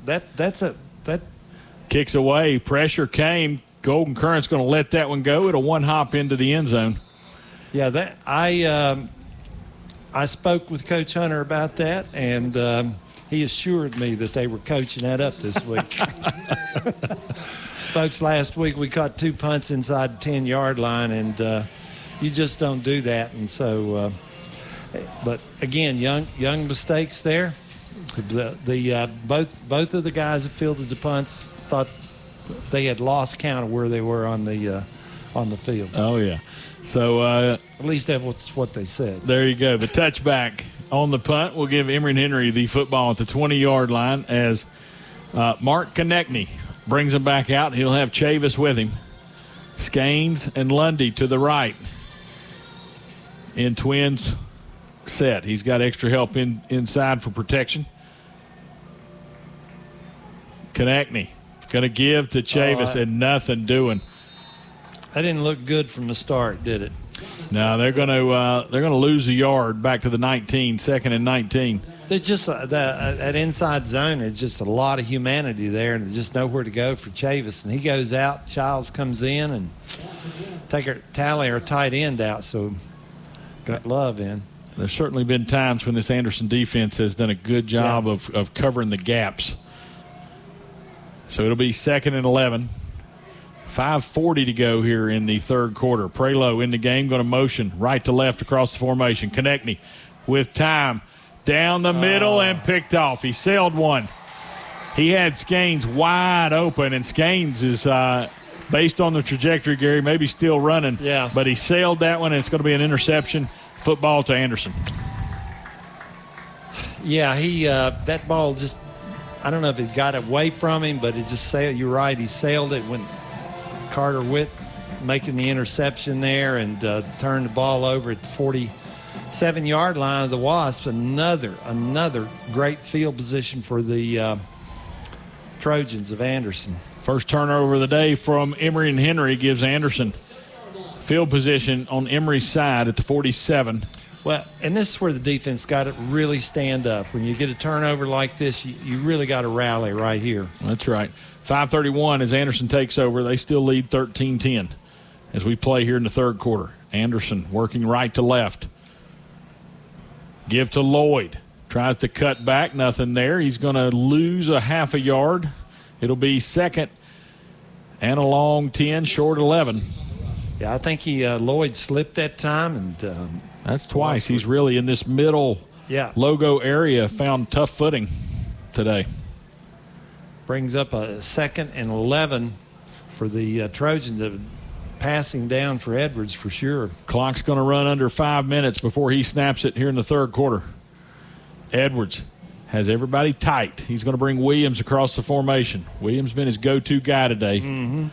that kicks away. Pressure came. Golden Current's going to let that one go. It'll one hop into the end zone. Yeah, that I spoke with Coach Hunter about that, and he assured me that they were coaching that up this week. Folks, last week we caught 2 punts inside the 10-yard line, and you just don't do that. And so, but again, young mistakes there. Both of the guys that fielded the punts thought they had lost count of where they were on the field. Oh yeah. So at least that's what they said. There you go. The touchback on the punt will give Emory and Henry the football at the 20-yard line as Mark Konechny brings him back out. He'll have Chavis with him. Skanes and Lundy to the right in twins set. He's got extra help inside for protection. Konechny going to give to Chavis and nothing doing. That didn't look good from the start, did it? No, they're going to lose a yard back to the 19, second and 19. There's just that inside zone. There's just a lot of humanity there, and there's just nowhere to go for Chavis. And he goes out. Childs comes in and tally our tight end out. So got Love in. There's certainly been times when this Anderson defense has done a good job of covering the gaps. So it'll be second and 11. 5:40 to go here in the third quarter. Prelo in the game, going to motion right to left across the formation. Konechny with time down the middle and picked off. He sailed one. He had Skanes wide open, and Skanes is, based on the trajectory, Gary, maybe still running. Yeah. But he sailed that one, and it's going to be an interception. Football to Anderson. Yeah, that ball just, I don't know if it got away from him, but it just sailed. You're right, he sailed it when Carter Witt making the interception there and turned the ball over at the 47-yard line of the Wasps. Another great field position for the Trojans of Anderson. First turnover of the day from Emory and Henry gives Anderson field position on Emory's side at the 47. Well, and this is where the defense got to really stand up. When you get a turnover like this, you really got to rally right here. That's right. 5:31 as Anderson takes over. They still lead 13-10 as we play here in the third quarter. Anderson working right to left. Give to Lloyd. Tries to cut back. Nothing there. He's going to lose a half a yard. It'll be second and a long 10, short 11. Yeah, I think Lloyd slipped that time. And that's twice. He's really in this middle logo area, found tough footing today. Brings up a second and 11 for the Trojans. Passing down for Edwards for sure. Clock's going to run under 5 minutes before he snaps it here in the third quarter. Edwards has everybody tight. He's going to bring Williams across the formation. Williams been his go-to guy today. Mm-hmm.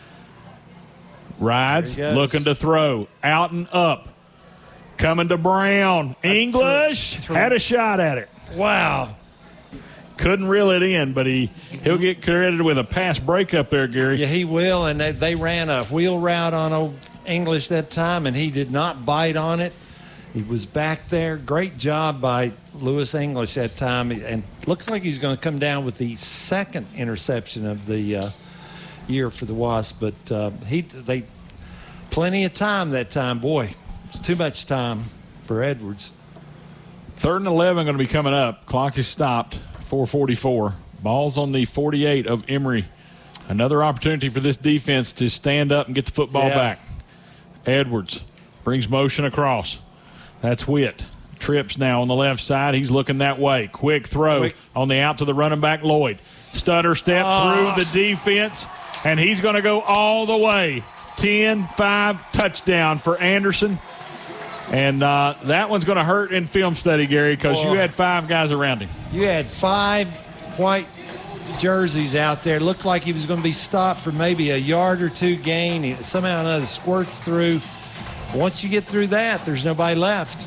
Rides, looking to throw. Out and up. Coming to Brown. English had a shot at it. Wow. Couldn't reel it in, but he'll get credited with a pass breakup there, Gary. Yeah, he will, and they ran a wheel route on old English that time, and he did not bite on it. He was back there. Great job by Lewis English that time, and looks like he's going to come down with the second interception of the year for the Wasps. But they plenty of time that time. Boy, it's too much time for Edwards. 3rd and 11 going to be coming up. Clock is stopped. 4:44. Ball's on the 48 of Emory. Another opportunity for this defense to stand up and get the football back. Edwards brings motion across. That's Witt. Trips now on the left side. He's looking that way. Quick throw on the out to the running back, Lloyd. Stutter step through the defense, and he's going to go all the way. 10-5 touchdown for Anderson. And that one's going to hurt in film study, Gary, because you had 5 guys around him. You had 5 white jerseys out there. Looked like he was going to be stopped for maybe a yard or 2 gain. He somehow or another squirts through. Once you get through that, there's nobody left.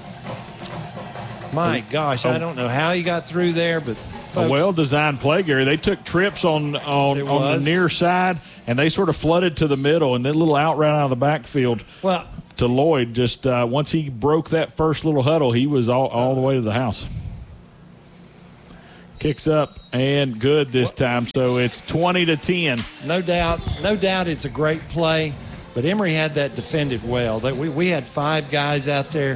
My gosh, I don't know how he got through there, but folks, a well-designed play, Gary. They took trips on the near side, and they sort of flooded to the middle, and then a little out right out of the backfield. Well, to Lloyd, just once he broke that first little huddle, he was all the way to the house. Kicks up and good this time. So it's 20-10. No doubt it's a great play, but Emory had that defended well. We had 5 guys out there.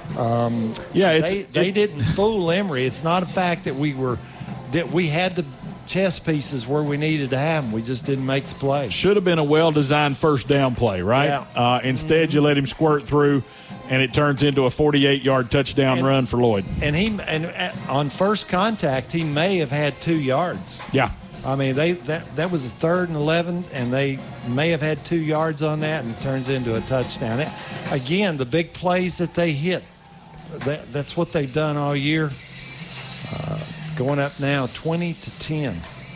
They didn't fool Emory. It's not a fact that we had the chess pieces where we needed to have them. We just didn't make the play. Should have been a well-designed first down play, right? Yeah. Instead, you let him squirt through, and it turns into a 48-yard touchdown run for Lloyd. And on first contact, he may have had 2 yards. Yeah. I mean, that was a 3rd and 11, and they may have had 2 yards on that, and it turns into a touchdown. Again, the big plays that they hit, that's what they've done all year. Going up now 20-10.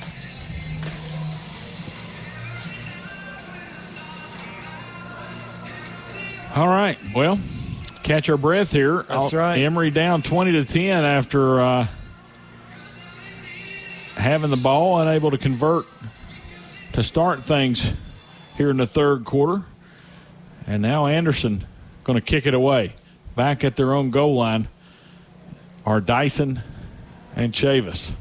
All right. Well, catch our breath here. That's right. Emory down 20-10 after having the ball, unable to convert to start things here in the third quarter. And now Anderson going to kick it away. Back at their own goal line are Dyson and Chavis.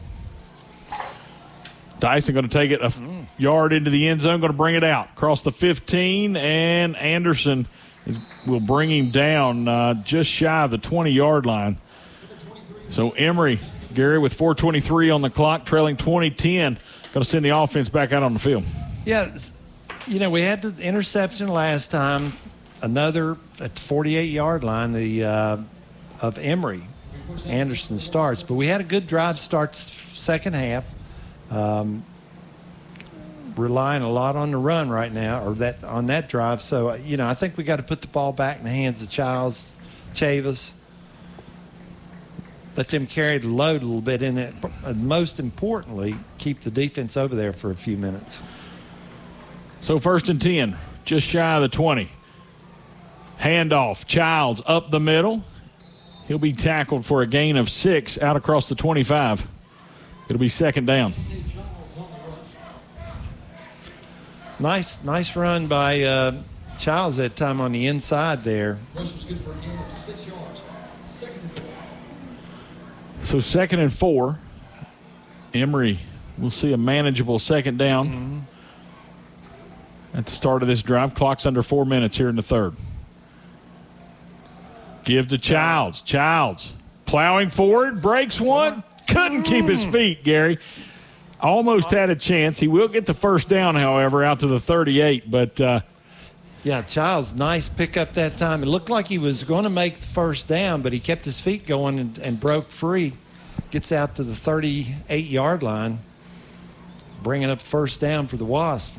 Dyson going to take it a yard into the end zone, going to bring it out across the 15, and Anderson will bring him down just shy of the 20-yard line. So Emory, Gary, with 4:23 on the clock, trailing 20-10, going to send the offense back out on the field. Yeah, we had the interception last time. Another at the 48-yard line, of Emory. Anderson starts, but we had a good drive start second half. Relying a lot on the run right now, or on that drive. So I think we got to put the ball back in the hands of Childs, Chavis. Let them carry the load a little bit in it. Most importantly, keep the defense over there for a few minutes. So 1st and 10, just shy of the 20. Handoff, Childs up the middle. He'll be tackled for a gain of 6 out across the 25. It'll be 2nd down. Nice run by Childs that time on the inside there. So 2nd and 4. Emory will see a manageable 2nd down at the start of this drive. Clock's under 4 minutes here in the third. Give to Childs. Childs plowing forward, breaks one. Couldn't keep his feet, Gary. Almost had a chance. He will get the 1st down, however, out to the 38. But, Childs, nice pickup that time. It looked like he was going to make the 1st down, but he kept his feet going and broke free. Gets out to the 38-yard line, bringing up 1st down for the Wasp.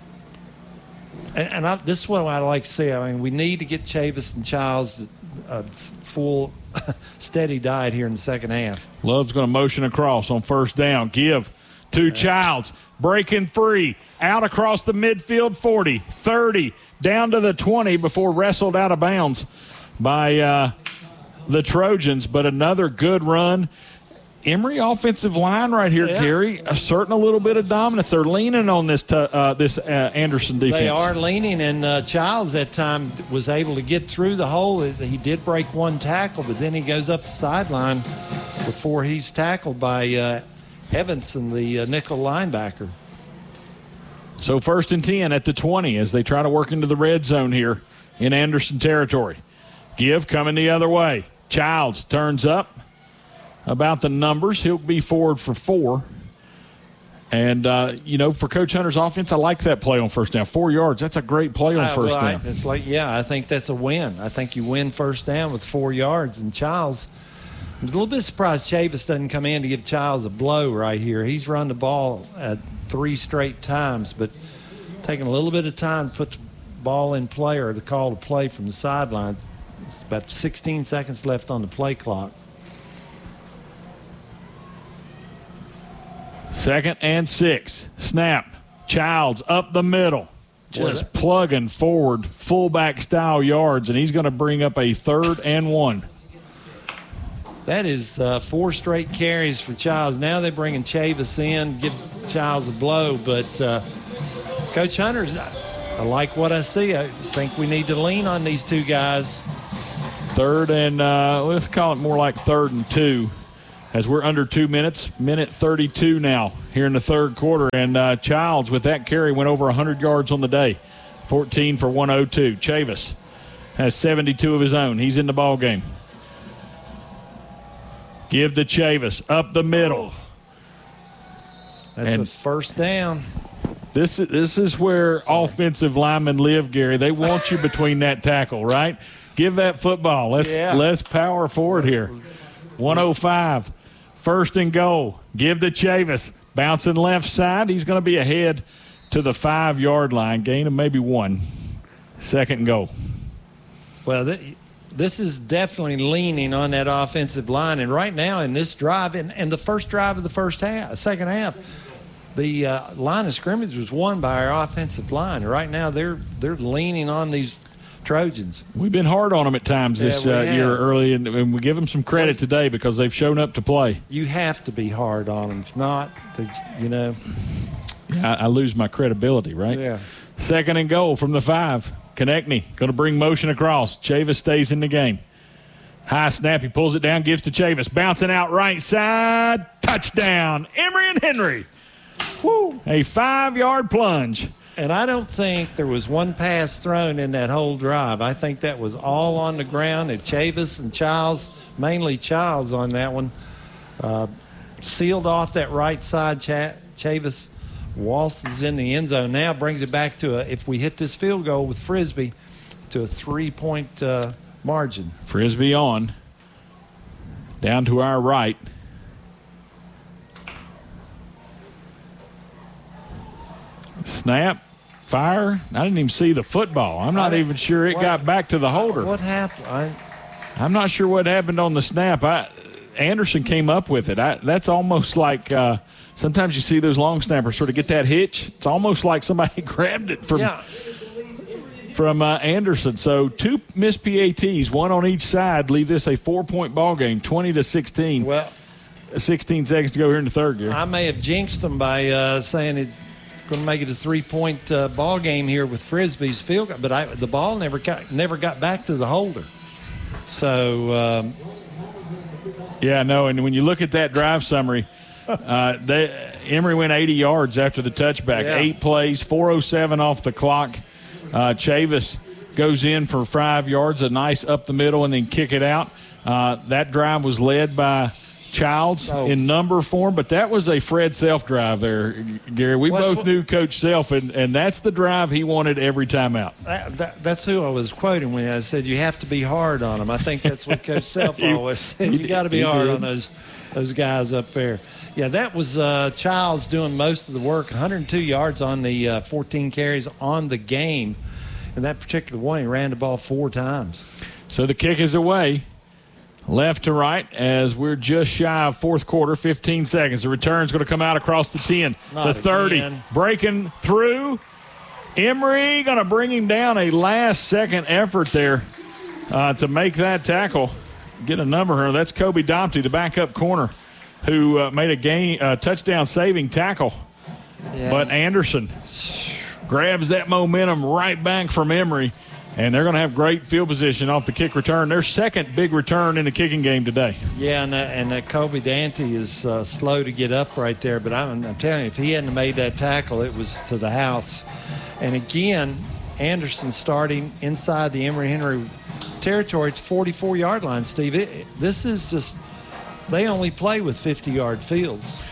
And this is what I like to see. I mean, we need to get Chavis and Childs a full, steady diet here in the second half. Love's going to motion across on 1st down. Give to Childs. Breaking free. Out across the midfield 40, 30, down to the 20 before wrestled out of bounds by the Trojans. But another good run. Emory offensive line right here, Gary, asserting a little bit of dominance. They're leaning on this Anderson defense. They are leaning, and Childs that time was able to get through the hole. He did break one tackle, but then he goes up the sideline before he's tackled by Evanson, the nickel linebacker. So 1st and 10 at the 20 as they try to work into the red zone here in Anderson territory. Give coming the other way. Childs turns up. About the numbers, he'll be forward for 4. And, for Coach Hunter's offense, I like that play on 1st down. 4 yards, that's a great play on 1st down. It's I think that's a win. I think you win 1st down with 4 yards. And Childs, I was a little bit surprised Chavis doesn't come in to give Childs a blow right here. He's run the ball 3 straight times, but taking a little bit of time to put the ball in play or the call to play from the sideline. It's about 16 seconds left on the play clock. 2nd and 6. Snap. Childs up the middle. Just plugging forward, fullback style yards, and he's going to bring up a 3rd and 1. That is 4 straight carries for Childs. Now they're bringing Chavis in, give Childs a blow. But Coach Hunter's, I like what I see. I think we need to lean on these 2 guys. 3rd and, let's call it more like 3rd and 2 as we're under 2 minutes, minute 32 now here in the third quarter. And Childs with that carry went over 100 yards on the day, 14 for 102. Chavis has 72 of his own. He's in the ball game. Give to Chavis up the middle. That's a first down. This is where offensive linemen live, Gary. They want you between that tackle, right? Give that football. Let's power forward here. 105. First and goal. Give to Chavis. Bouncing left side. He's going to be ahead to the 5-yard line. Gain of maybe 1. Second and goal. Well, this is definitely leaning on that offensive line. And right now in this drive, and the first drive of the second half, the line of scrimmage was won by our offensive line. Right now they're leaning on these Trojans. We've been hard on them at times this year early, and we give them some credit today because they've shown up to play. You have to be hard on them. If not, Yeah, I lose my credibility, right? Yeah. Second and goal from the 5. Konechny going to bring motion across. Chavis stays in the game. High snap. He pulls it down, gives to Chavis. Bouncing out right side. Touchdown. Emory and Henry. Woo. A 5-yard plunge. And I don't think there was one pass thrown in that whole drive. I think that was all on the ground. And Chavis and Childs, mainly Childs on that one, sealed off that right side. Chavis waltzes in the end zone. Now brings it back to if we hit this field goal with Frisbee, to a 3-point margin. Frisbee on. Down to our right. Snap, fire. I didn't even see the football. I'm not even sure it got back to the holder. What happened? I'm not sure what happened on the snap. Anderson came up with it. That's almost like sometimes you see those long snappers sort of get that hitch. It's almost like somebody grabbed it from Anderson. So 2 missed PATs, 1 on each side, leave this a 4-point ball game, 20-16. Well, 16 seconds to go here in the third gear. I may have jinxed them by saying it's going to make it a 3-point ball game here with Frisbee's field goal, but the ball never got back to the holder. So and when you look at that drive summary, Emory went 80 yards after the touchback. 8 plays, 4:07 off the clock. Chavis goes in for 5 yards, a nice up the middle, and then kick it out. That drive was led by Childs in number form, but that was a Fred Self drive there, Gary. We both knew Coach Self, and that's the drive he wanted every time out. That's who I was quoting when I said you have to be hard on them. I think that's what Coach Self always said. You got to be hard on those guys up there. Yeah, that was Childs doing most of the work, 102 yards on the 14 carries on the game. In that particular one, he ran the ball 4 times. So the kick is away. Left to right as we're just shy of fourth quarter, 15 seconds. The return's going to come out across the 10, the 30, again. Breaking through. Emory going to bring him down, a last-second effort there to make that tackle. Get a number here. That's Kobe Dompty, the backup corner, who made a touchdown-saving tackle. Yeah. But Anderson grabs that momentum right back from Emory. And they're going to have great field position off the kick return. Their second big return in the kicking game today. Yeah, and Kobe Dompty is slow to get up right there. But I'm telling you, if he hadn't made that tackle, it was to the house. And again, Anderson starting inside the Emory-Henry territory. It's 44-yard line, Steve. This is just – they only play with 50-yard fields.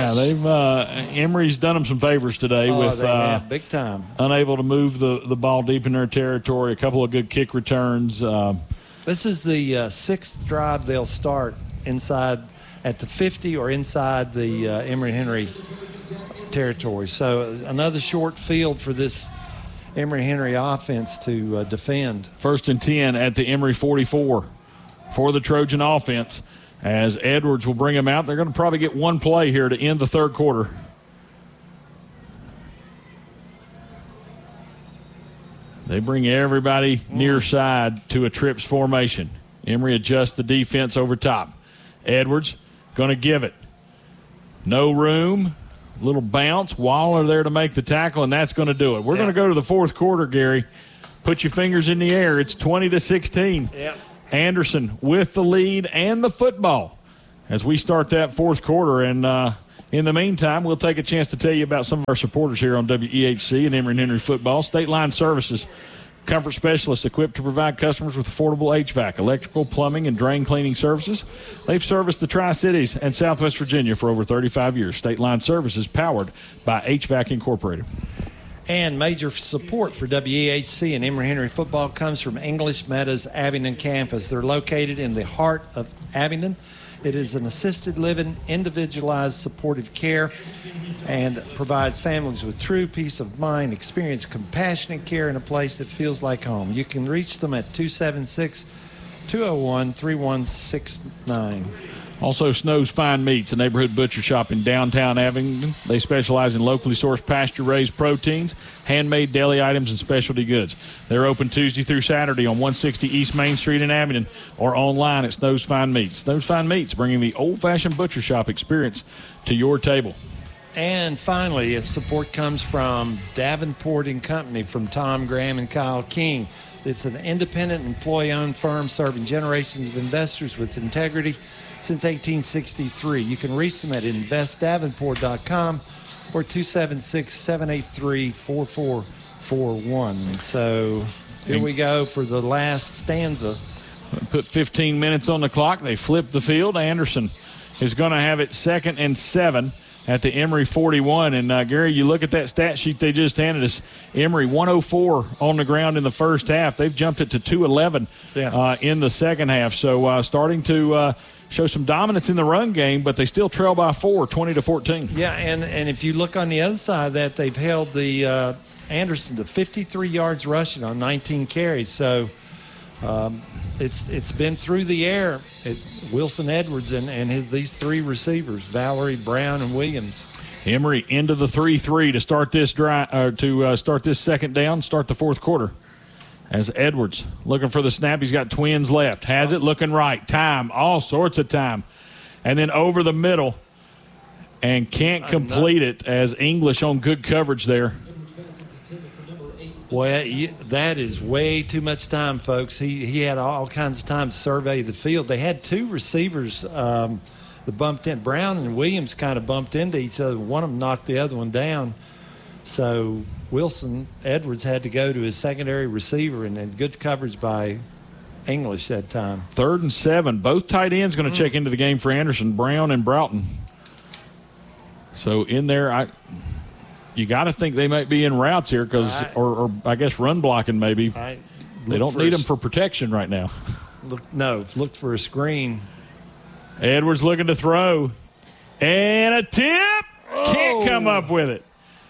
Emory's done them some favors today with big time. Unable to move the ball deep in their territory. A couple of good kick returns. This is the 6th drive they'll start inside at the 50 or inside the Emory-Henry territory. So another short field for this Emory-Henry offense to defend. 1st and 10 at the Emory 44 for the Trojan offense. As Edwards will bring him out, they're going to probably get one play here to end the third quarter. They bring everybody near side to a trips formation. Emory adjusts the defense over top. Edwards going to give it. No room. Little bounce. Waller there to make the tackle, and that's going to do it. We're going to go to the fourth quarter, Gary. Put your fingers in the air. It's 20-16. Yeah. Anderson with the lead and the football as we start that fourth quarter. And in the meantime, we'll take a chance to tell you about some of our supporters here on WEHC and Emory and Henry football. State Line Services, comfort specialists equipped to provide customers with affordable HVAC, electrical, plumbing, and drain cleaning services. They've serviced the Tri-Cities and Southwest Virginia for over 35 years. State Line Services, powered by HVAC Incorporated. And major support for WEHC and Emory Henry football comes from English Meadows Abingdon campus. They're located in the heart of Abingdon. It is an assisted living, individualized supportive care, and provides families with true peace of mind, experience compassionate care in a place that feels like home. You can reach them at 276-201-3169. Also, Snow's Fine Meats, a neighborhood butcher shop in downtown Abingdon. They specialize in locally sourced pasture-raised proteins, handmade deli items, and specialty goods. They're open Tuesday through Saturday on 160 East Main Street in Abingdon or online at Snow's Fine Meats. Snow's Fine Meats, bringing the old-fashioned butcher shop experience to your table. And finally, support comes from Davenport & Company from Tom Graham and Kyle King. It's an independent employee-owned firm serving generations of investors with integrity since 1863. You can reach them at investdavenport.com or 276-783-4441. So here we go for the last stanza. Put 15 minutes on the clock. They flip the field. Anderson is going to have it 2nd and 7 at the Emory 41. And, Gary, you look at that stat sheet they just handed us. Emory 104 on the ground in the first half. They've jumped it to 211 in the second half. So starting to show some dominance in the run game, but they still trail by 4, 20-14. Yeah, and if you look on the other side of that, they've held the Anderson to 53 yards rushing on 19 carries. So it's been through the air. Wilson Edwards and these three receivers, Valerie, Brown, and Williams. Emory into the 3-3 to start this start this second down, start the fourth quarter. As Edwards looking for the snap, he's got twins left. Has it, looking right. Time, all sorts of time. And then over the middle and can't complete it as English on good coverage there. Well, that is way too much time, folks. He had all kinds of time to survey the field. They had two receivers that bumped in. Brown and Williams kind of bumped into each other. One of them knocked the other one down. So Wilson Edwards had to go to his secondary receiver, and then good coverage by English that time. 3rd and 7. Both tight ends going to check into the game for Anderson, Brown and Broughton. So in there, you got to think they might be in routes here because, or I guess run blocking maybe. They don't need them for protection right now. Look for a screen. Edwards looking to throw. And a tip. Can't come up with it.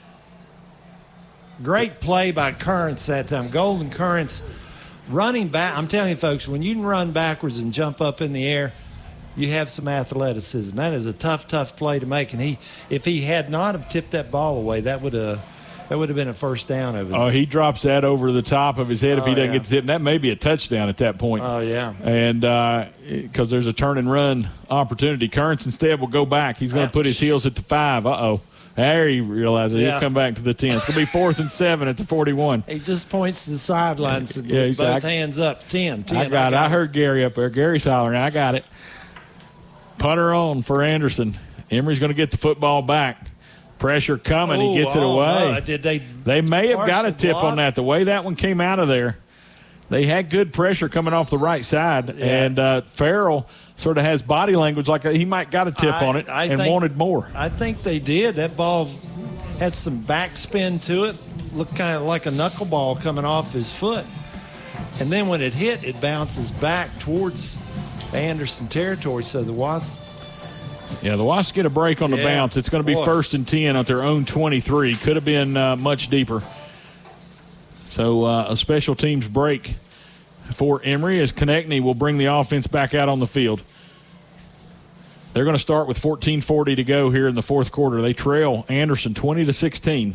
Great play by Currents that time. Golden Currents running back. I'm telling you, folks, when you can run backwards and jump up in the air, you have some athleticism. That is a tough play to make. And if he had not have tipped that ball away, that would have been a first down over there. Oh, he drops that over the top of his head if he doesn't get the tip. That may be a touchdown at that point. Oh, yeah. And because there's a turn and run opportunity. Currents instead will go back. He's going to put his heels at the 5. Uh-oh. There he realizes he'll come back to the 10. It's going to be 4th and 7 at the 41. He just points to the sidelines with both hands up. 10. I got it. I heard Gary up there. Gary's hollering. I got it. Punter on for Anderson. Emory's going to get the football back. Pressure coming. He gets it away. They may have got a tip on that. The way that one came out of there, they had good pressure coming off the right side. Yeah. And Farrell sort of has body language like he might got a tip on it and wanted more. I think they did. That ball had some backspin to it. Looked kind of like a knuckleball coming off his foot. And then when it hit, it bounces back towards Anderson territory. So the Wasps. Yeah, the Wasps get a break on the bounce. It's going to be 1st and 10 at their own 23. Could have been much deeper. So a special teams break for Emory as Konechny will bring the offense back out on the field. They're going to start with 14:40 to go here in the fourth quarter. They trail Anderson 20-16.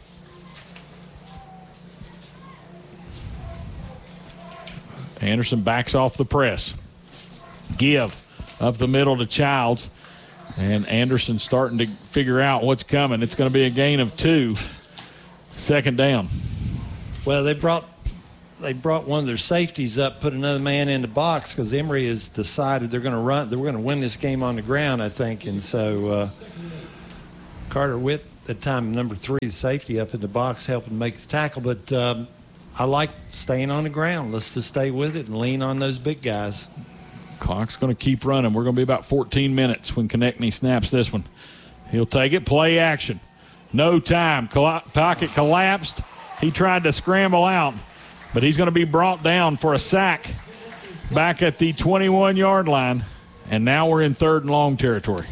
Anderson backs off the press. Give up the middle to Childs. And Anderson starting to figure out what's coming. It's going to be a gain of 2. 2nd down. Well, they brought they brought one of their safeties up, put another man in the box because Emory has decided they're going to run. They're going to win this game on the ground, I think. And so Carter Witt, at time number 3, the safety up in the box, helping make the tackle. But I like staying on the ground. Let's just stay with it and lean on those big guys. Clock's going to keep running. We're going to be about 14 minutes when Konechny snaps this one. He'll take it. Play action. No time. Pocket collapsed. He tried to scramble out, but he's going to be brought down for a sack back at the 21-yard line. And now we're in 3rd and long territory.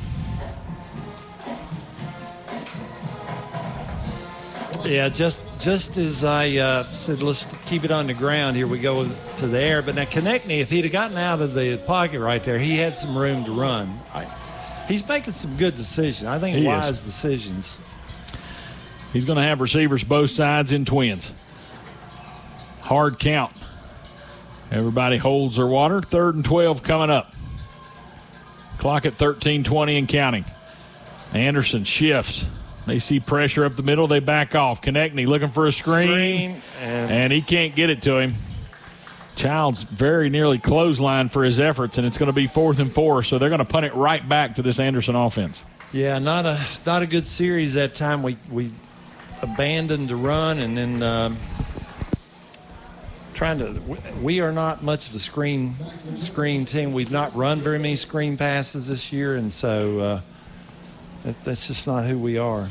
Yeah, just as I said, let's keep it on the ground. Here we go to the air. But now Konechny, if he'd have gotten out of the pocket right there, he had some room to run. He's making some good decisions. I think wise decisions. He's going to have receivers both sides in twins. Hard count. Everybody holds their water. 3rd and 12 coming up. Clock at 13:20 and counting. Anderson shifts. They see pressure up the middle. They back off. Konechny looking for a screen and he can't get it to him. Childs very nearly clothesline for his efforts, and it's going to be 4th and 4, so they're going to punt it right back to this Anderson offense. Yeah, not a good series that time. We abandoned the run, and then we are not much of a screen team. We've not run very many screen passes this year, and so that's just not who we are.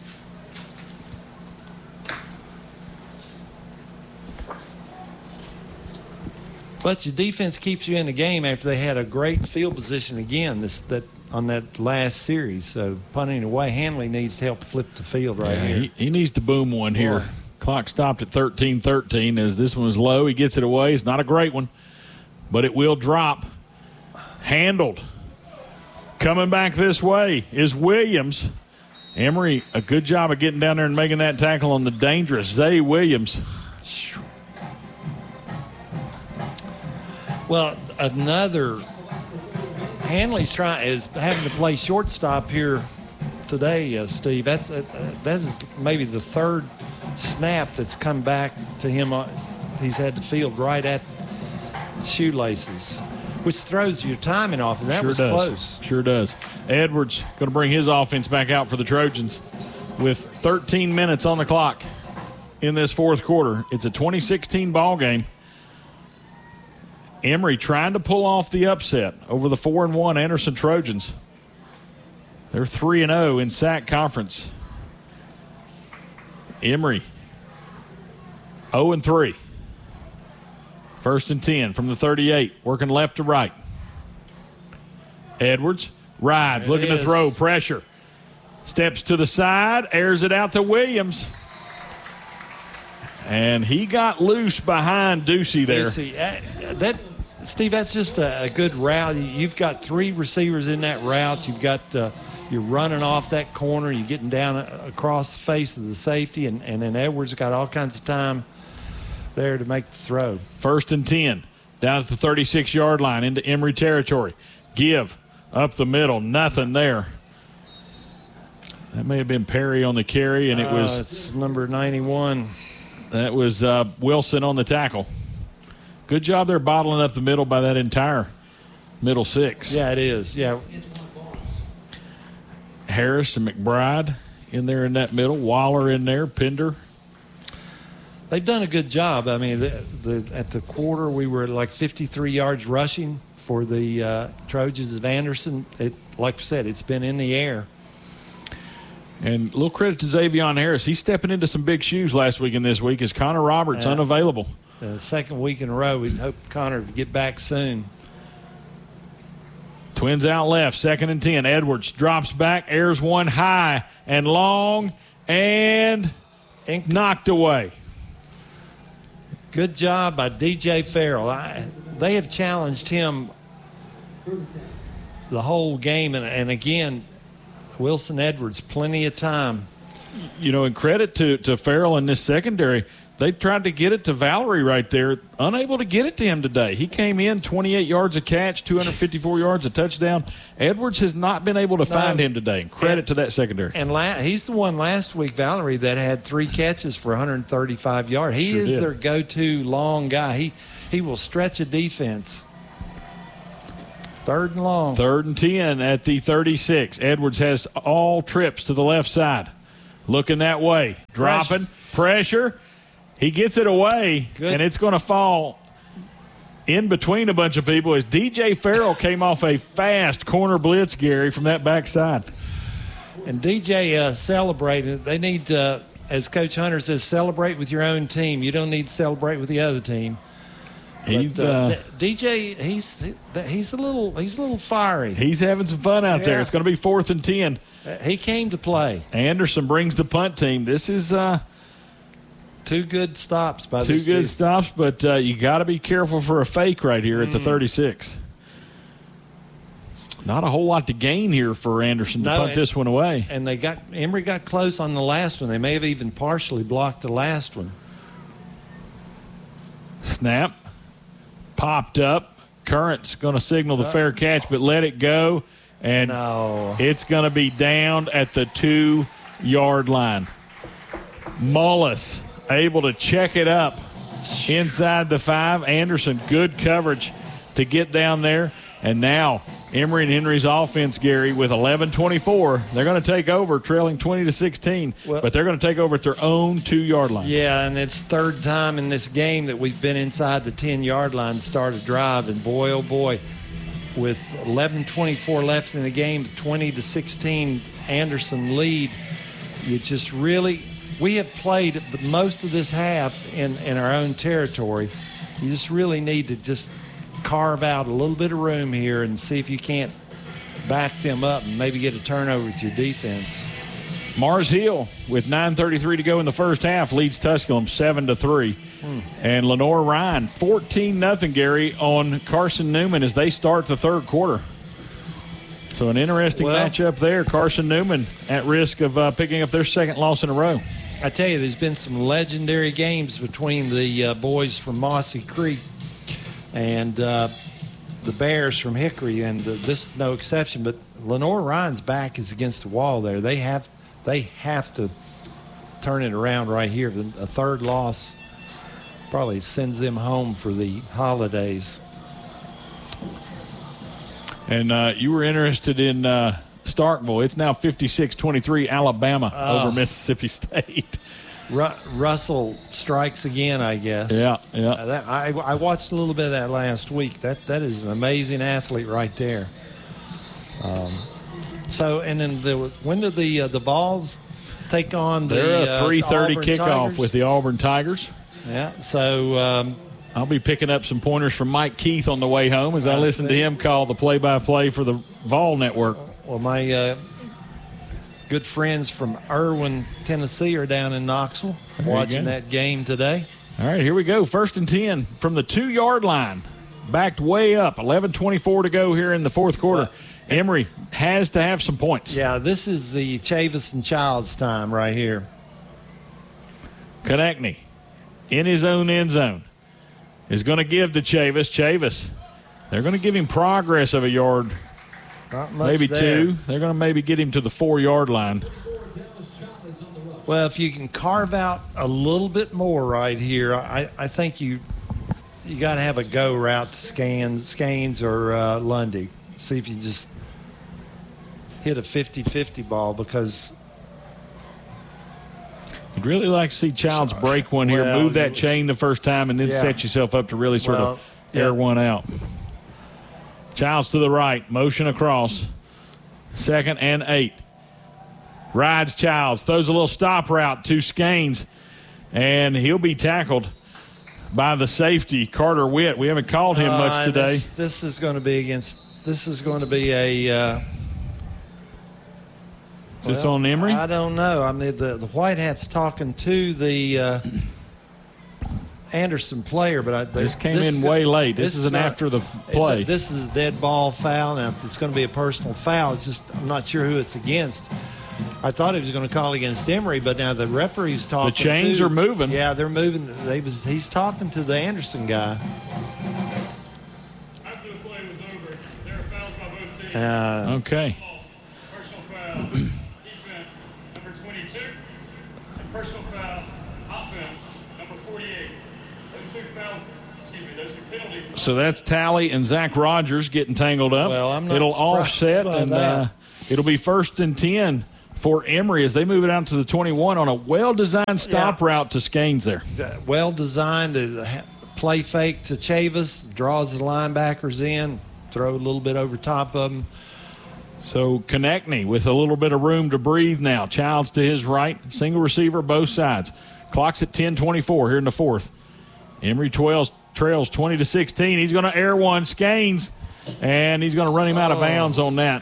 But your defense keeps you in the game after they had a great field position again on that last series. So punting away, Hanley needs to help flip the field here. He needs to boom one here. Clock stopped at 13-13 as this one was low. He gets it away. It's not a great one, but it will drop. Handled. Coming back this way is Williams. Emory, a good job of getting down there and making that tackle on the dangerous Zay Williams. Well, Hanley's is having to play shortstop here today, Steve. That is maybe the 3rd snap that's come back to him. He's had the field right at shoelaces, which throws your timing off, and that was close. Sure does. Edwards going to bring his offense back out for the Trojans with 13 minutes on the clock in this 4th quarter. It's a 2016 ball game. Emory trying to pull off the upset over the 4-1 Anderson Trojans. They're 3-0 in SAC conference. Emory 0-3. 1st and 10 from the 38, working left to right. Edwards rides, looking to throw, pressure. Steps to the side, airs it out to Williams. And he got loose behind Ducey there. Steve, that's just a good route. You've got 3 receivers in that route. You've got you're running off that corner. You're getting down across the face of the safety, and then Edwards got all kinds of time there to make the throw. 1st and 10, down at the 36-yard line into Emory territory. Give up the middle, nothing there. That may have been Perry on the carry, and it was it's number 91. That was Wilson on the tackle. Good job there bottling up the middle by that entire middle 6. Yeah, it is. Yeah. Harris and McBride in there in that middle. Waller in there. Pender. They've done a good job. I mean, at the quarter, we were like 53 yards rushing for the Trojans of Anderson. Like I said, it's been in the air. And a little credit to Xavion Harris. He's stepping into some big shoes last week and this week as Connor Roberts unavailable. The 2nd week in a row. We hope Connor to get back soon. Twins out left, 2nd and 10. Edwards drops back, airs one high and long, and knocked away. Good job by DJ Farrell. They have challenged him the whole game, and again, Wilson Edwards, plenty of time and credit to Farrell in this secondary. They tried to get it to Valerie right there, unable to get it to him today. He came in 28 yards a catch, 254 yards a touchdown. Edwards has not been able to find him today. Credit to that secondary. And he's the one last week, Valerie, that had 3 catches for 135 yards. He is their go-to long guy. He will stretch a defense. 3rd and long. 3rd and 10 at the 36. Edwards has all trips to the left side. Looking that way. Dropping. Pressure. He gets it away, and it's going to fall in between a bunch of people as DJ Farrell came off a fast corner blitz, Gary, from that backside. And DJ celebrated. They need to, as Coach Hunter says, celebrate with your own team. You don't need to celebrate with the other team. DJ, he's a little fiery. He's having some fun out there. It's going to be 4th and 10. He came to play. Anderson brings the punt team. This is 2 good stops by this team. 2 good stops, but you got to be careful for a fake right here at the 36. Not a whole lot to gain here for Anderson to punt this one away. And Emory got close on the last one. They may have even partially blocked the last one. Snap. Popped up. Current's going to signal the fair catch, but let it go. And it's going to be down at the 2-yard line. Mullis able to check it up inside the 5. Anderson, good coverage to get down there. And now Emory and Henry's offense, Gary, with 11:24, they're going to take over, trailing 20-16, but they're going to take over at their own 2-yard line. Yeah, and it's 3rd time in this game that we've been inside the 10-yard line to start a drive. And boy, oh boy, with 11:24 left in the game, 20-16 Anderson lead, you just really – we have played most of this half in our own territory. You just really need to just carve out a little bit of room here and see if you can't back them up and maybe get a turnover with your defense. Mars Hill, with 9:33 to go in the first half, leads Tusculum 7-3. And Lenore Ryan, 14-0, Gary, on Carson Newman as they start the 3rd quarter. So an interesting matchup there. Carson Newman at risk of picking up their 2nd loss in a row. I tell you, there's been some legendary games between the boys from Mossy Creek and the Bears from Hickory, and this is no exception. But Lenore Ryan's back is against the wall there. They have to turn it around right here. A 3rd loss probably sends them home for the holidays. And you were interested in Starkville. It's now 56-23 Alabama over Mississippi State. Russell strikes again, I guess. Yeah. I watched a little bit of that last week. That is an amazing athlete right there. And then when do the Vols take on the They're a 3:30 kickoff Tigers? with the Auburn Tigers. Yeah, so I'll be picking up some pointers from Mike Keith on the way home as I listen to him call the play-by-play for the Vol Network. Well, my good friends from Irwin, Tennessee are down in Knoxville watching that game today. All right, here we go. 1st and 10 from the 2-yard line. Backed way up. 11:24 to go here in the 4th quarter. Emory has to have some points. Yeah, this is the Chavis and Childs time right here. Konechny in his own end zone is going to give to Chavis. Chavis, they're going to give him progress of a yard, maybe there. 2. They're going to maybe get him to the 4-yard line. Well, if you can carve out a little bit more right here, I think you got to have a go route to Scanes or Lundy. See if you just hit a 50-50 ball, because you'd really like to see Childs break one here, move that chain the first time, and then set yourself up to really sort of air one out. Childs to the right, motion across. 2nd and 8. Rides Childs, throws a little stop route to Scanes, and he'll be tackled by the safety, Carter Witt. We haven't called him much today. This is going to be a is this on Emory? I don't know. I mean, the White Hat's talking to the Anderson player, but this came in way late. This is an after the play. This is a dead ball foul. Now, it's going to be a personal foul. It's just I'm not sure who it's against. I thought he was going to call against Emory, but now the referee's talking. The chains are moving. Yeah, they're moving. He's talking to the Anderson guy. After the play was over, there were fouls by both teams. Okay. Personal foul, defense, number 22, and personal foul, offense, number 48. Those two penalties. So that's Talley and Zach Rogers getting tangled up. Well, I'm not It'll surprised offset, by and that. it'll be 1st and 10 for Emory as they move it out to the 21 on a well-designed stop route to Skanes there. Well designed to play fake to Chavis, draws the linebackers in, throw a little bit over top of them. So Konechny with a little bit of room to breathe now. Childs to his right, single receiver both sides. Clock's at 10:24 here in the fourth. Emory trails 20-16. He's going to air one, Skanes, and he's going to run him out of bounds on that.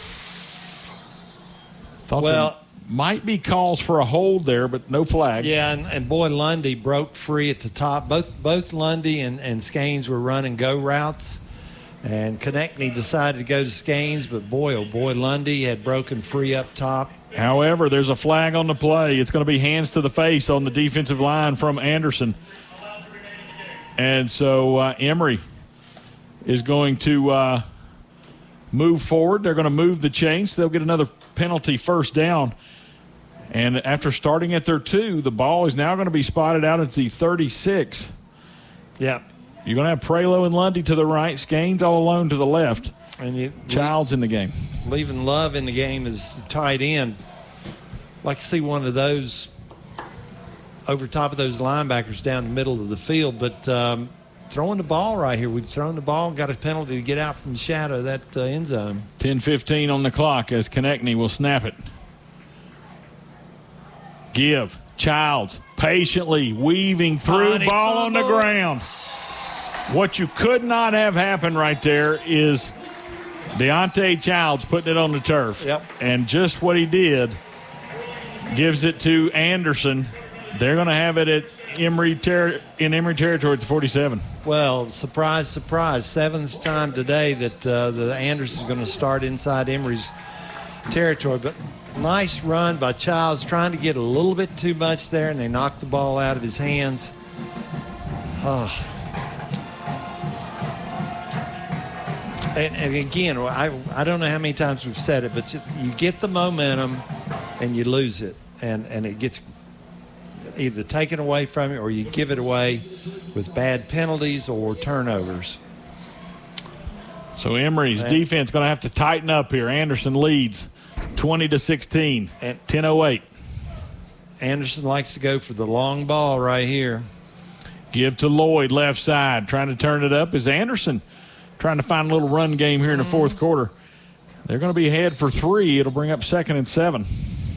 Thought there might be calls for a hold there, but no flag. Yeah, and boy, Lundy broke free at the top. Both Lundy and Skanes were running go routes, and Konechny decided to go to Skanes, but boy, oh boy, Lundy had broken free up top. However, there's a flag on the play. It's going to be hands to the face on the defensive line from Anderson. And so Emory is going to move forward. They're going to move the chains. They'll get another penalty first down. And after starting at their 2, the ball is now going to be spotted out at the 36. Yep. You're going to have Prelo and Lundy to the right, Skanes all alone to the left. And Childs in the game. Leaving Love in the game is tight end. Like to see one of those over top of those linebackers down the middle of the field, but throwing the ball right here. We've thrown the ball, got a penalty to get out from the shadow of that end zone. 10:15 on the clock as Konechny will snap it. Give. Childs patiently weaving through, ball on the ground. What you could not have happened right there is Deontay Childs putting it on the turf. Yep. And just what he did gives it to Anderson. They're going to have it at Emory territory at the 47. Well, surprise, surprise. 7th time today that the Anderson's going to start inside Emory's territory. But nice run by Childs, trying to get a little bit too much there, and they knocked the ball out of his hands. And again, I don't know how many times we've said it, but you get the momentum and you lose it. And it gets either taken away from you or you give it away with bad penalties or turnovers. So Emory's defense going to have to tighten up here. Anderson leads 20-16 at 10:08. Anderson likes to go for the long ball right here. Give to Lloyd, left side. Trying to turn it up is Anderson. Trying to find a little run game here in the fourth quarter. They're going to be ahead for 3. It'll bring up 2nd and 7.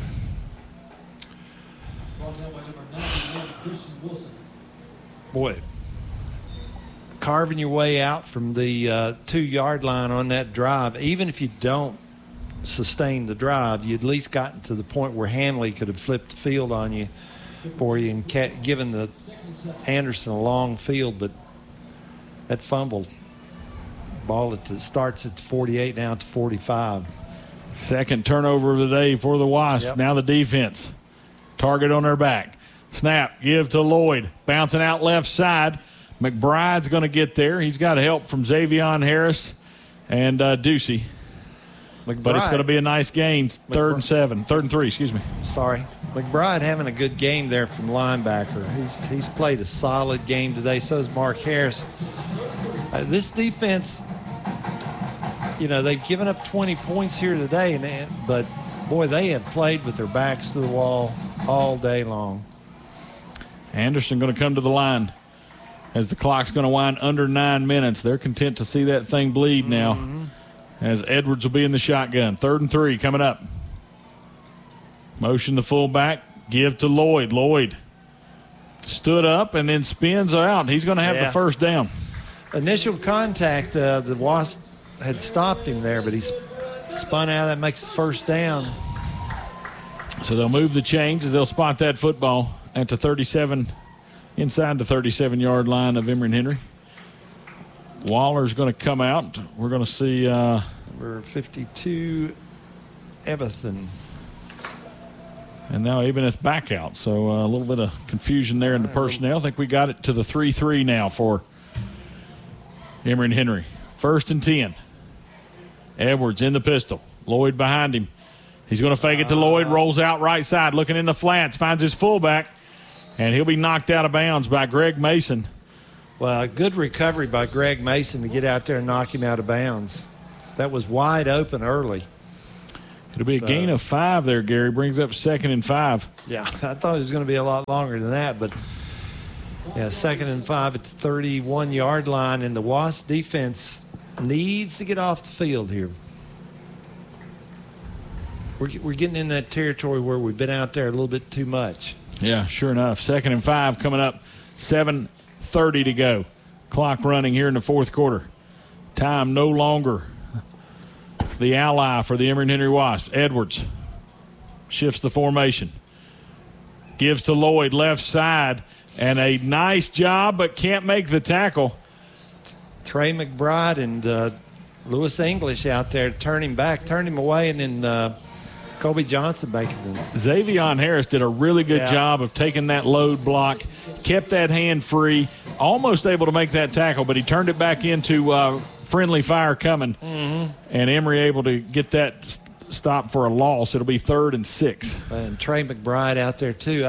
Boy, carving your way out from the 2-yard line on that drive, even if you don't sustain the drive, you at least gotten to the point where Hanley could have flipped the field on you for you and given the Anderson a long field, but that fumble ball starts at 48, now at 45. Second turnover of the day for the Wasps. Yep. Now the defense. Target on their back. Snap, give to Lloyd. Bouncing out left side. McBride's going to get there. He's got help from Xavion Harris and Ducey. But it's going to be a nice gain. 3rd and 3, excuse me. Sorry. McBride having a good game there from linebacker. He's played a solid game today. So has Mark Harris. This defense, they've given up 20 points here today, but, boy, they have played with their backs to the wall all day long. Anderson going to come to the line as the clock's going to wind under 9 minutes. They're content to see that thing bleed now as Edwards will be in the shotgun. 3rd and 3 coming up. Motion the fullback. Give to Lloyd. Lloyd stood up and then spins out. He's going to have the first down. Initial contact, the Wasp had stopped him there, but he spun out. That makes the first down. So they'll move the chains as they'll spot that football at the 37, inside the 37-yard line of Emory and Henry. Waller's going to come out. We're going to see number 52, Everton. And now even it's back out. So a little bit of confusion there in the personnel. I think we got it to the 3-3 now for Emory and Henry. 1st and 10. Edwards in the pistol. Lloyd behind him. He's going to fake it to Lloyd. Rolls out right side. Looking in the flats. Finds his fullback. And he'll be knocked out of bounds by Greg Mason. Well, a good recovery by Greg Mason to get out there and knock him out of bounds. That was wide open early. It'll be a gain of 5 there, Gary. Brings up 2nd and 5. Yeah, I thought it was going to be a lot longer than that. But, yeah, 2nd and 5 at the 31-yard line. And the Wasp defense needs to get off the field here. We're getting in that territory where we've been out there a little bit too much. Yeah, sure enough. 2nd and 5 coming up. 7:30 to go. Clock running here in the 4th quarter. Time no longer the ally for the Emory and Henry Wasps. Edwards shifts the formation. Gives to Lloyd, left side. And a nice job, but can't make the tackle. Trey McBride and Lewis English out there turned him away, and then Colby Johnson making them. Xavion Harris did a really good job of taking that load block, kept that hand free, almost able to make that tackle, but he turned it back into friendly fire coming, and Emory able to get that stop for a loss. It'll be 3rd and 6. And Trey McBride out there too.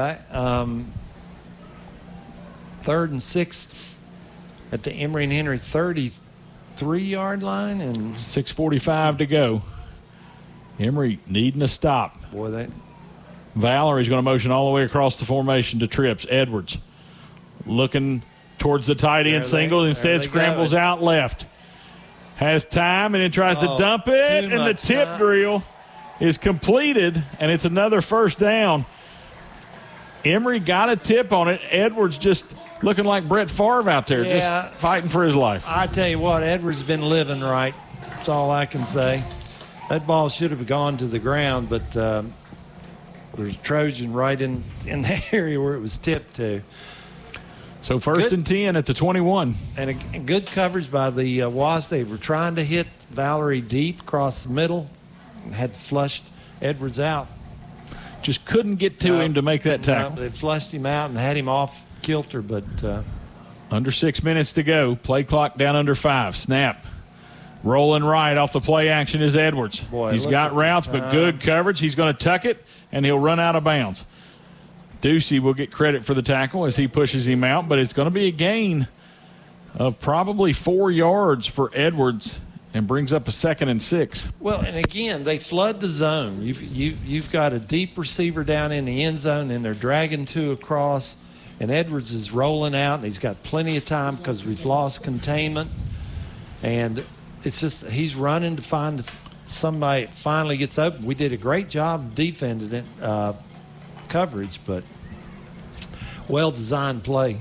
3rd and 6 at the Emory and Henry 33-yard line, and 6:45 to go. Emory needing a stop. Boy, Valerie's going to motion all the way across the formation to trips. Edwards looking towards the tight end single. Instead scrambles out left. Has time and then tries to dump it. And the tip drill is completed. And it's another 1st down. Emory got a tip on it. Edwards just looking like Brett Favre out there. Just fighting for his life. I tell you what, Edwards has been living right. That's all I can say. That ball should have gone to the ground, but there's a Trojan right in the area where it was tipped to. So 1st and 10 at the 21. And a good coverage by the Wasps. They were trying to hit Valerie deep across the middle. Had flushed Edwards out. Just couldn't get to him to make that tackle. They flushed him out and had him off kilter, but under 6 minutes to go. Play clock down under 5. Snap. Rolling right off the play action is Edwards. Boy, he's got routes, but good coverage. He's going to tuck it, and he'll run out of bounds. Ducey will get credit for the tackle as he pushes him out, but it's going to be a gain of probably 4 yards for Edwards and brings up a 2nd and 6. Well, and again, they flood the zone. You've got a deep receiver down in the end zone, and they're dragging 2 across, and Edwards is rolling out, and he's got plenty of time because we've lost containment. And it's just he's running to find somebody that finally gets open. We did a great job defending it, coverage, but well-designed play.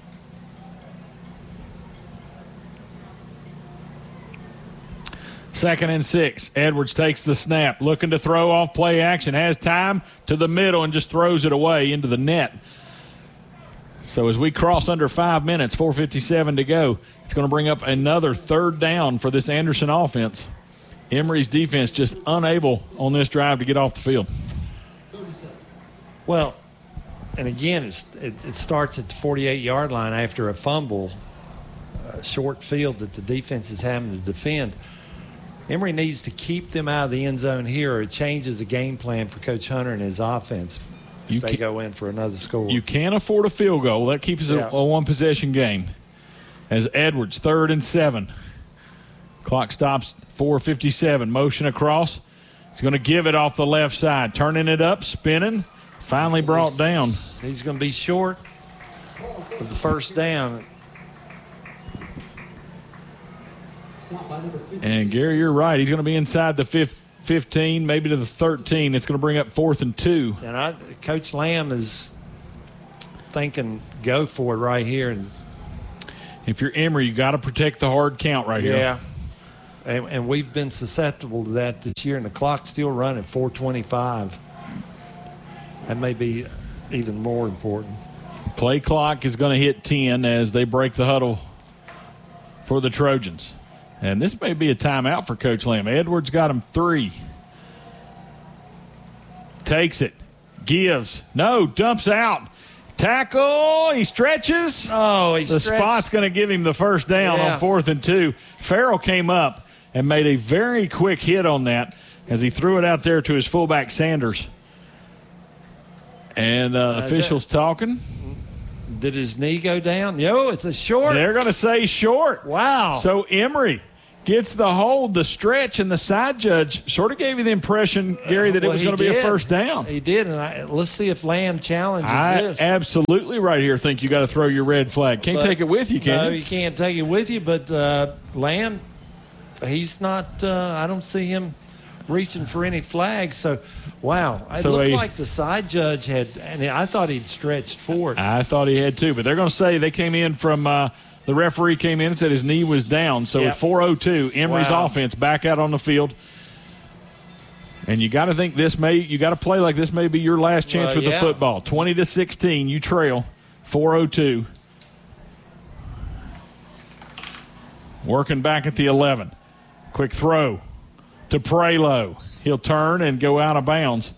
Second and 6. Edwards takes the snap, looking to throw off play action, has time to the middle and just throws it away into the net. So as we cross under 5 minutes, 4:57 to go, it's going to bring up another 3rd down for this Anderson offense. Emory's defense just unable on this drive to get off the field. Well, and again, it starts at the 48-yard line after a fumble, short field that the defense is having to defend. Emory needs to keep them out of the end zone here, or it changes the game plan for Coach Hunter and his offense. If they go in for another score. You can't afford a field goal. That keeps it a one-possession game. As Edwards, 3rd and 7. Clock stops, 4:57. Motion across. He's going to give it off the left side. Turning it up, spinning. Finally brought down. He's going to be short of the 1st down. And, Gary, you're right. He's going to be inside the 15, maybe to the 13. It's going to bring up 4th and 2. And Coach Lamb is thinking go for it right here. And if you're Emory, you got to protect the hard count right here. Yeah. And we've been susceptible to that this year, and the clock's still running 4:25. That may be even more important. Play clock is going to hit 10 as they break the huddle for the Trojans. And this may be a timeout for Coach Lamb. Edwards got him 3. Takes it. Gives. No, dumps out. Tackle. He stretches. Oh, The spot's going to give him the first down on 4th and 2. Farrell came up and made a very quick hit on that as he threw it out there to his fullback, Sanders. And officials talking. Did his knee go down? Yo, it's a short. They're going to say short. Wow. So Emory gets the hold, the stretch, and the side judge sort of gave you the impression, Gary, that it was going to be a first down. He did, and let's see if Lamb challenges this. Absolutely right here think you got to throw your red flag. Can't take it with you, can you? No, you can't take it with you, but Lamb, he's not I don't see him reaching for any flags. So, wow. It looked like the side judge had, and I thought he'd stretched forward. I thought he had too, but they're going to say they came in from the referee came in and said his knee was down. So it's 4:02. Emory's offense back out on the field. And you got to think you got to play like this may be your last chance with the football. 20-16, you trail. 4:02. Working back at the 11. Quick throw to Prelo. He'll turn and go out of bounds.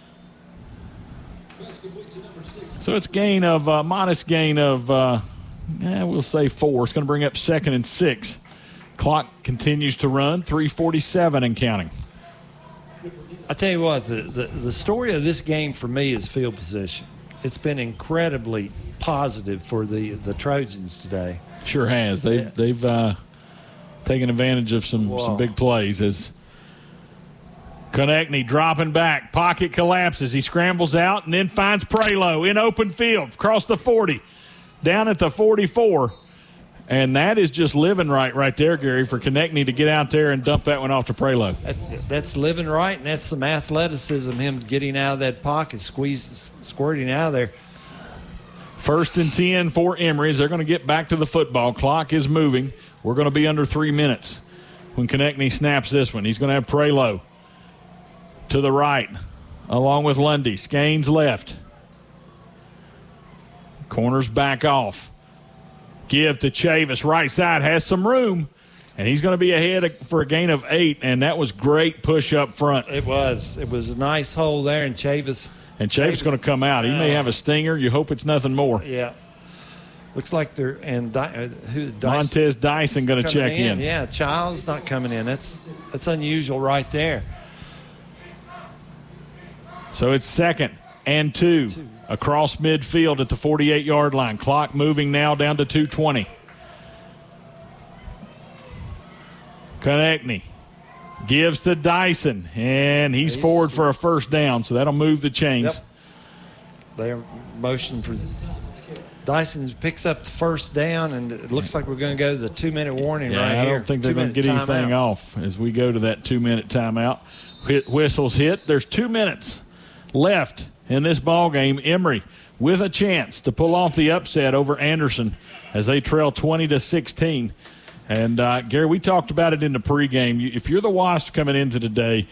So it's modest gain of, we'll say 4. It's going to bring up 2nd and 6. Clock continues to run, 3:47 and counting. I tell you what, the story of this game for me is field position. It's been incredibly positive for the Trojans today. Sure has. They've taken advantage of some big plays as Konechny dropping back. Pocket collapses. He scrambles out and then finds Prelo in open field across the 40, down at the 44. And that is just living right there, Gary, for Konechny to get out there and dump that one off to Prelo. That's living right, and that's some athleticism, him getting out of that pocket, squirting out of there. 1st and 10 for Emory as they're going to get back to the football. Clock is moving. We're going to be under 3 minutes when Konechny snaps this one. He's going to have Prelo to the right, along with Lundy. Scanes left. Corners back off. Give to Chavis. Right side has some room, and he's going to be ahead for a gain of 8, and that was great push up front. It was a nice hole there, and Chavis. And Chavis going to come out. He may have a stinger. You hope it's nothing more. Yeah. Looks like they're – and Montez Dyson going to check in. Yeah, Child's not coming in. That's unusual right there. So it's 2nd and 2 across midfield at the 48-yard line. Clock moving now down to 2:20. Konechny gives to Dyson, and he's forward for a first down, so that'll move the chains. Yep. They're motion for Dyson picks up the first down, and it looks like we're going to go to the 2-minute warning right here. I don't think they're going to get anything off as we go to that 2-minute timeout. Whistles hit. There's 2 minutes left in this ball game. Emory with a chance to pull off the upset over Anderson as they trail 20-16. And, Gary, we talked about it in the pregame. If you're the Wasps coming into today,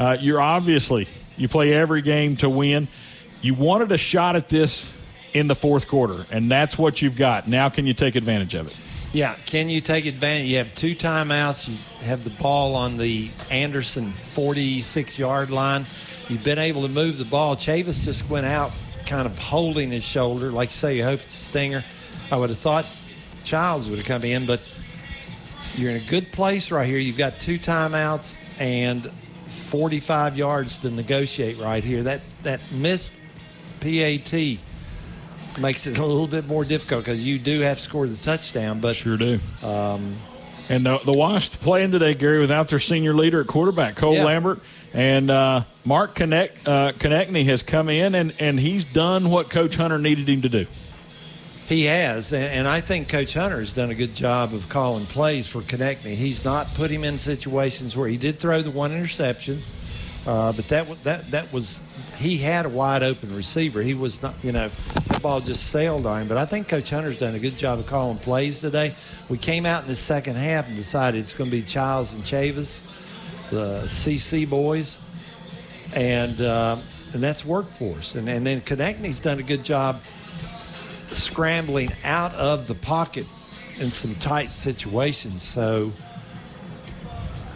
you play every game to win. You wanted a shot at this in the fourth quarter, and that's what you've got. Now can you take advantage of it? Yeah, can you take advantage? You have 2 timeouts. You have the ball on the Anderson 46-yard line. You've been able to move the ball. Chavis just went out kind of holding his shoulder. Like you say, you hope it's a stinger. I would have thought Childs would have come in, but you're in a good place right here. You've got 2 timeouts and 45 yards to negotiate right here. That missed PAT makes it a little bit more difficult because you do have to score the touchdown. But sure do. And the Wasps playing today, Gary, without their senior leader at quarterback, Cole Lambert. And Mark Konechny has come in, and he's done what Coach Hunter needed him to do. He has, and I think Coach Hunter has done a good job of calling plays for Konechny. He's not put him in situations where he did throw the 1 interception, but that was he had a wide open receiver. He was not, the ball just sailed on him. But I think Coach Hunter's done a good job of calling plays today. We came out in the second half and decided it's going to be Childs and Chavis, the CC boys, and that's worked for us. And then Konechny's done a good job scrambling out of the pocket in some tight situations. So,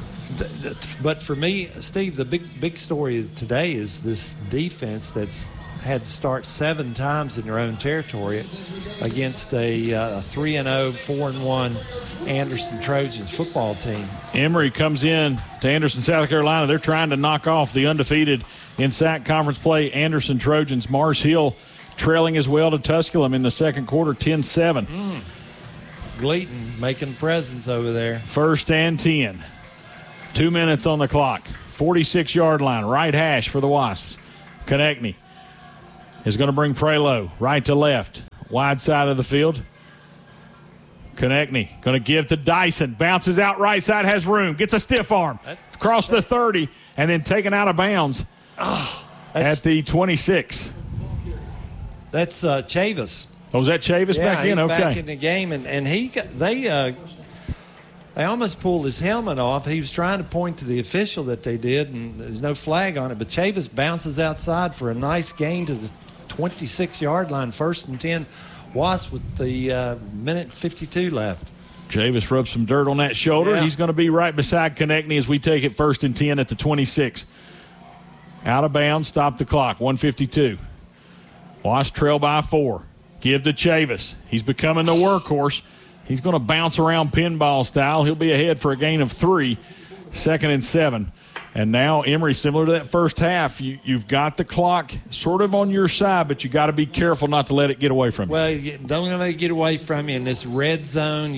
but for me, Steve, the big story today is this defense that's had to start 7 times in their own territory against a 3-0, 4-1 Anderson Trojans football team. Emory comes in to Anderson, South Carolina. They're trying to knock off the undefeated in SAC conference play Anderson Trojans. Mars Hill trailing as well to Tusculum in the second quarter, 10-7. Gleaton making presence over there. 1st and 10. 2 minutes on the clock. 46-yard line, right hash for the Wasps. Konechny is going to bring Prelo right to left. Wide side of the field. Konechny going to give to Dyson. Bounces out right side, has room. Gets a stiff arm. Across the 30, and then taken out of bounds at the 26. That's Chavis. Oh, was that Chavis back in? Yeah, Okay. back in the game, and they almost pulled his helmet off. He was trying to point to the official that they did, and there's no flag on it. But Chavis bounces outside for a nice gain to the 26-yard line, 1st and 10. Wasp with the minute 52 left. Chavis rubbed some dirt on that shoulder. Yeah. He's going to be right beside Konechny as we take it 1st and 10 at the 26. Out of bounds, stop the clock, 1:52. Wasp trail by 4. Give to Chavis. He's becoming the workhorse. He's going to bounce around pinball style. He'll be ahead for a gain of 3. 2nd and 7. And now Emory, similar to that first half, you've got the clock sort of on your side, but you got to be careful not to let it get away from you. Well, don't let it get away from you in this red zone.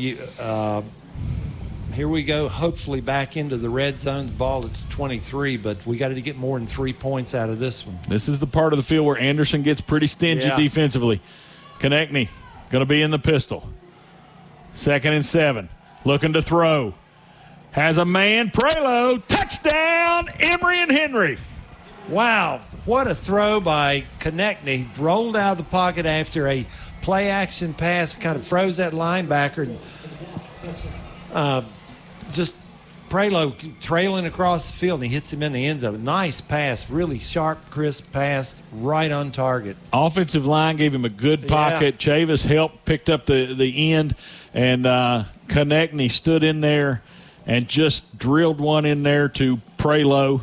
Here we go, hopefully back into the red zone. The ball at 23, but we got to get more than 3 points out of this one. This is the part of the field where Anderson gets pretty stingy defensively. Konechny going to be in the pistol. 2nd and 7. Looking to throw. Has a man. Prelo. Touchdown, Emory and Henry. Wow, what a throw by Konechny. Rolled out of the pocket after a play-action pass, kind of froze that linebacker. Just Prelo trailing across the field, and he hits him in the end zone. Nice pass, really sharp, crisp pass, right on target. Offensive line gave him a good pocket. Chavis helped, picked up the end, and Konechny stood in there and just drilled one in there to Prelo.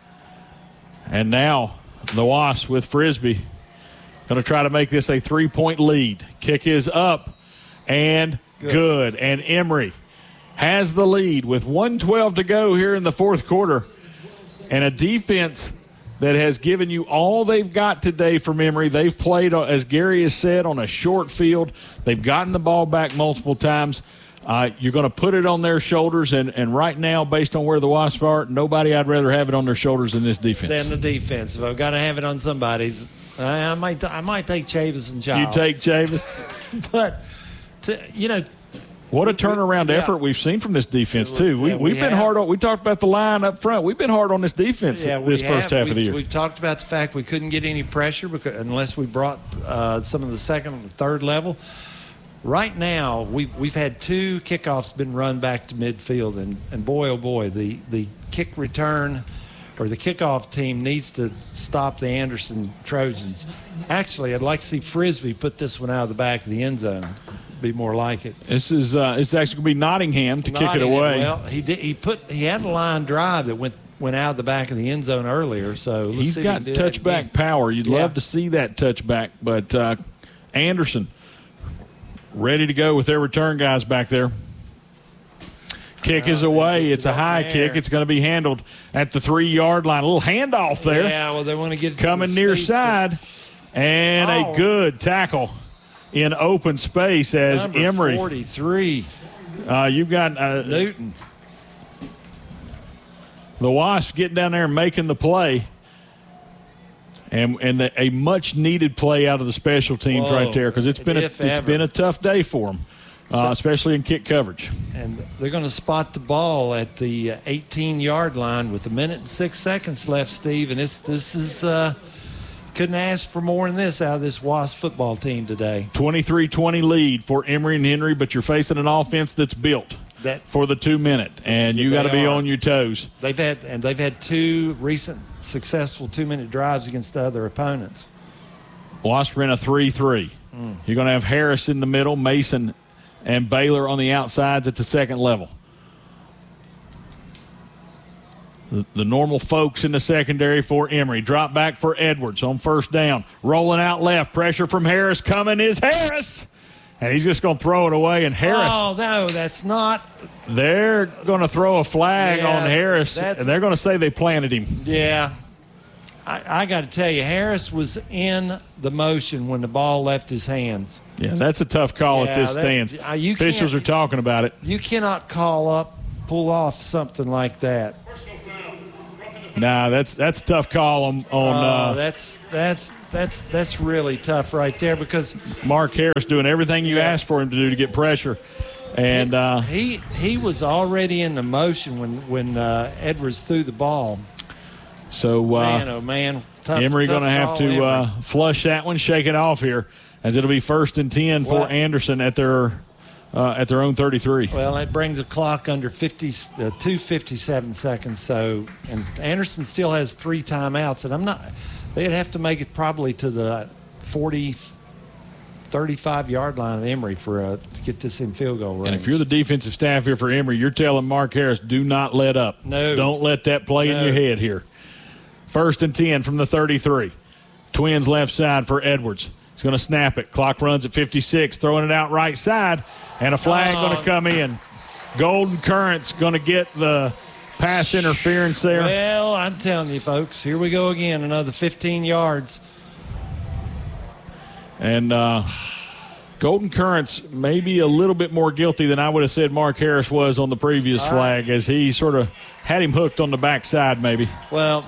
And now the Wasps with Frisbee going to try to make this a 3-point lead. Kick is up and good. And Emory has the lead with 1:12 to go here in the fourth quarter. And a defense that has given you all they've got today from Emory. They've played, as Gary has said, on a short field. They've gotten the ball back multiple times. You're going to put it on their shoulders, and right now, based on where the Wasps are, nobody I'd rather have it on their shoulders than this defense. Than the defense. If I've got to have it on somebody's, I might take Chavis and Giles. You take Chavis? But, what a turnaround effort we've seen from this defense, too. We've been hard on – we talked about the line up front. We've been hard on this defense this first half of the year. We've talked about the fact we couldn't get any pressure unless we brought some of the second and third level. Right now, we've had 2 kickoffs been run back to midfield, and boy, oh boy, the kick return or the kickoff team needs to stop the Anderson Trojans. Actually, I'd like to see Frisbee put this one out of the back of the end zone. Be more like it. This is it's actually going to be Nottingham to kick it away. Well, he had a line drive that went out the back of the end zone earlier. So he's got touchback power. You'd love to see that touchback, but Anderson ready to go with their return guys back there. Kick is away. It's a high kick. It's going to be handled at the 3-yard line. A little handoff there. Yeah, well, they want to get coming near side, and a good tackle in open space as Number Emory. 43. You've got Newton. The Wasps getting down there and making the play. And a much-needed play out of the special teams right there, because it's been a tough day for them, especially in kick coverage. And they're going to spot the ball at the 18-yard line with 1 minute and 6 seconds left, Steve. And this is couldn't ask for more than this out of this Wasp football team today. 23-20 lead for Emory and Henry, but you're facing an offense that's built for the 2 minute, and you got to be on your toes. They've had 2 recent successful 2-minute drives against other opponents. Wasp ran a 3-3. You're going to have Harris in the middle, Mason and Baylor on the outsides at the second level. the normal folks in the secondary for Emory. Drop back for Edwards on first down. Rolling out left. Pressure from Harris. Coming is Harris. And he's just going to throw it away. And Harris. Oh, no, that's not. They're going to throw a flag on Harris. And they're going to say they planted him. Yeah. I got to tell you, Harris was in the motion when the ball left his hands. Yeah, that's a tough call at this stance. Officials are talking about it. You cannot pull off something like that. Nah, that's a tough call on that's really tough right there because Mark Harris doing everything you asked for him to do to get pressure, and he was already in the motion when Edwards threw the ball. So man, oh man, Emory going to have to flush that one, shake it off here, as it'll be 1st and 10 for Anderson at their own 33. Well, that brings the clock under 2:57 seconds. So, and Anderson still has 3 timeouts, and they'd have to make it probably to the 35-yard line of Emory to get this in field goal range. And if you're the defensive staff here for Emory, you're telling Mark Harris, do not let up. No. Don't let that play in your head here. 1st and 10 from the 33. Twins left side for Edwards. He's going to snap it. Clock runs at 56, throwing it out right side, and a flag going to come in. Golden Current's going to get the pass interference there. Well, I'm telling you, folks, here we go again, another 15 yards. And Golden Current's maybe a little bit more guilty than I would have said Mark Harris was on the previous flag, as he sort of had him hooked on the backside maybe. Well,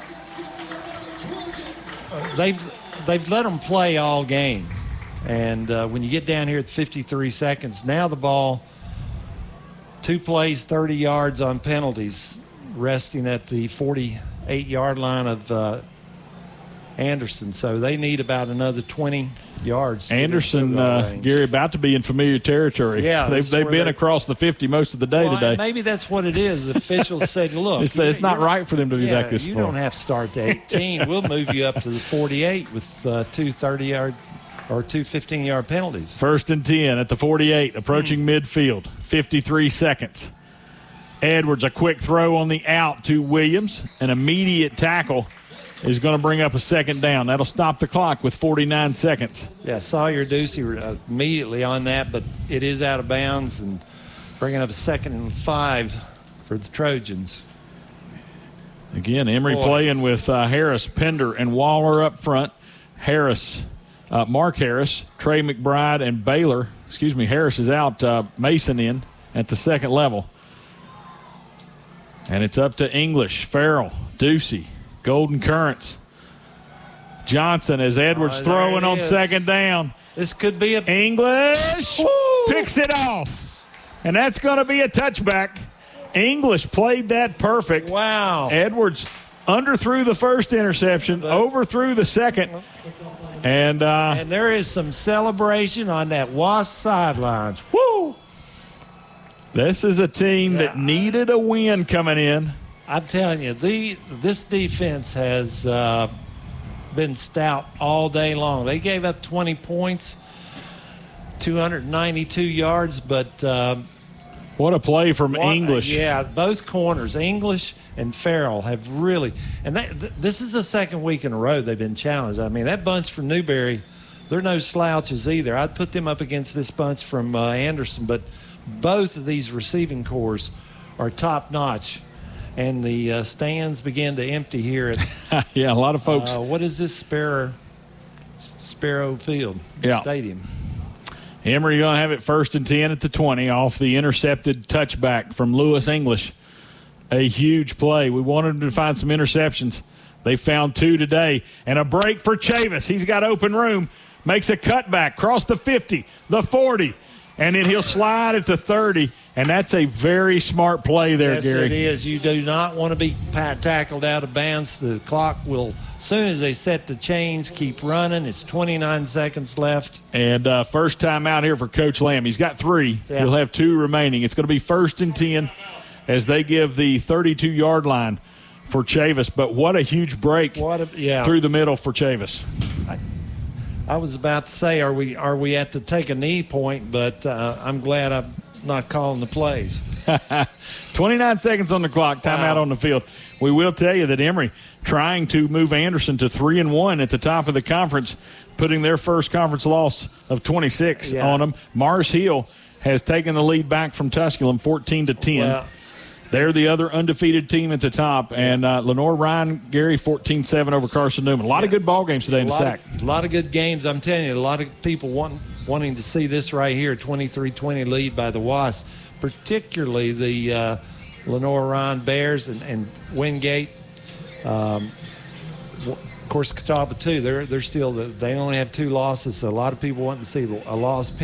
they've let them play all game. And when you get down here at 53 seconds, now the ball, 2 plays, 30 yards on penalties, resting at the 48-yard line of Anderson. So they need about another 20 yards. Anderson, Gary, about to be in familiar territory. Yeah, they've been across the 50 most of the day today. Maybe that's what it is. The officials said, look. It's not right for them to be back this far. You don't have to start to 18. We'll move you up to the 48 with 2 30-yard or 2 15-yard penalties. 1st and 10 at the 48, approaching midfield. 53 seconds. Edwards, a quick throw on the out to Williams. An immediate tackle is going to bring up a 2nd down. That'll stop the clock with 49 seconds. Yeah, Sawyer Ducey immediately on that, but it is out of bounds and bringing up a 2nd and 5 for the Trojans. Again, Emory playing with Harris, Pender, and Waller up front. Mark Harris, Trey McBride, and Baylor. Harris is out, Mason in at the 2nd level. And it's up to English, Farrell, Ducey, Golden Currents, Johnson as Edwards throwing on 2nd down. This could be English picks it off. And that's going to be a touchback. English played that perfect. Wow. Edwards underthrew the first interception, overthrew the second. And there is some celebration on that Wasp sidelines. Woo! This is a team that needed a win coming in. I'm telling you, this defense has been stout all day long. They gave up 20 points, 292 yards, but what a play from English. Yeah, both corners, English and Farrell, have really – and this is the 2nd week in a row they've been challenged. I mean, that bunch from Newberry, they're no slouches either. I'd put them up against this bunch from Anderson, but both of these receiving cores are top-notch. And the stands begin to empty here at yeah, a lot of folks. What is this Sparrow Field Stadium? Emory going to have it 1st and 10 at the 20 off the intercepted touchback from Lewis English. A huge play. We wanted them to find some interceptions. They found 2 today. And a break for Chavis. He's got open room. Makes a cutback. Cross the 50, the 40. And then he'll slide it to 30, and that's a very smart play there, Gary. Yes, it is. You do not want to be tackled out of bounds. The clock will, as soon as they set the chains, keep running. It's 29 seconds left. And first time out here for Coach Lamb. He's got 3. Yeah. He'll have 2 remaining. It's going to be 1st and 10 as they give the 32-yard line for Chavis. But what a huge break through the middle for Chavis. I was about to say, are we at the take a knee point? But I'm glad not calling the plays. 29 seconds on the clock, timeout on the field. We will tell you that Emory trying to move Anderson to 3-1 at the top of the conference, putting their first conference loss of 26 on them. Mars Hill has taken the lead back from Tusculum 14-10. Well, they're the other undefeated team at the top, and Lenore Ryan Gary 14-7 over Carson Newman. A lot of good ball games today in the SAC. A lot of good games. I'm telling you, a lot of people wanting to see this right here, 23-20 lead by the Wasps, particularly the Lenore Ryan Bears and Wingate. Of course, Catawba too. They're still they only have 2 losses, so a lot of people want to see a loss.